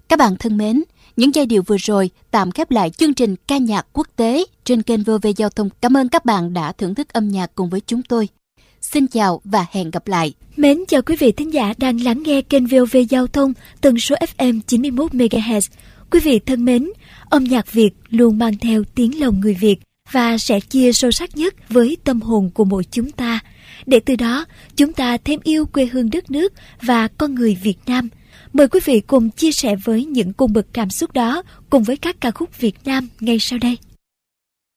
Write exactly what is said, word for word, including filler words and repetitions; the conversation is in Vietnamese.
Các bạn thân mến, những giai điệu vừa rồi tạm khép lại chương trình ca nhạc quốc tế trên kênh vê o vê Giao thông. Cảm ơn các bạn đã thưởng thức âm nhạc cùng với chúng tôi. Xin chào và hẹn gặp lại. Mến chào quý vị thính giả đang lắng nghe kênh vê o vê Giao thông tần số ép em chín mươi mốt mê ga héc. Quý vị thân mến, âm nhạc Việt luôn mang theo tiếng lòng người Việt và sẽ chia sâu sắc nhất với tâm hồn của mỗi chúng ta, để từ đó chúng ta thêm yêu quê hương đất nước và con người Việt Nam. Mời quý vị cùng chia sẻ với những cung bậc cảm xúc đó cùng với các ca khúc Việt Nam ngay sau đây.